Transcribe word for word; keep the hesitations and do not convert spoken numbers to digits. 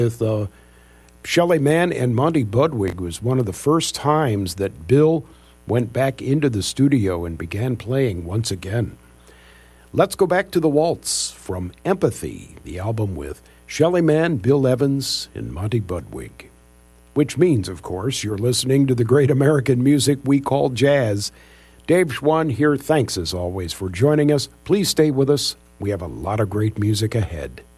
with uh, Shelly Manne and Monty Budwig. Was one of the first times that Bill went back into the studio and began playing once again. Let's go back to the waltz from Empathy, the album with Shelly Manne, Bill Evans, and Monty Budwig. Which means, of course, you're listening to the great American music we call jazz. Dave Schwann here. Thanks, as always, for joining us. Please stay with us. We have a lot of great music ahead.